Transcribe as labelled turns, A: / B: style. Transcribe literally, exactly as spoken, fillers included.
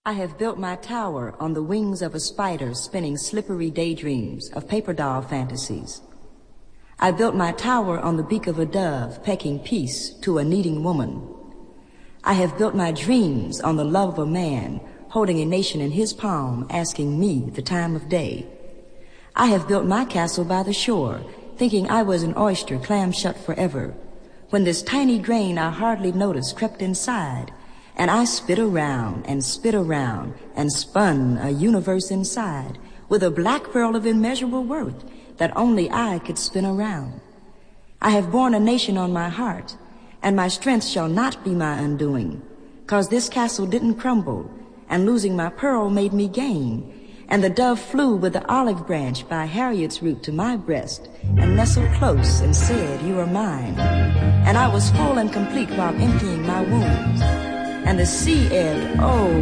A: I have built my tower on the wings of a spider spinning slippery daydreams of paper doll fantasies. I built my tower on the beak of a dove pecking peace to a needing woman. I have built my dreams on the love of a man holding a nation in his palm asking me the time of day. I have built my castle by the shore thinking I was an oyster clam shut forever, when this tiny grain I hardly noticed crept inside, and I spit around and spit around and spun a universe inside with a black pearl of immeasurable worth that only I could spin around. I have borne a nation on my heart, and my strength shall not be my undoing, 'cause this castle didn't crumble, and losing my pearl made me gain, and the dove flew with the olive branch by Harriet's root to my breast, and nestled close and said, "You are mine." And I was full and complete while emptying my wounds, and the sea ebbed, oh,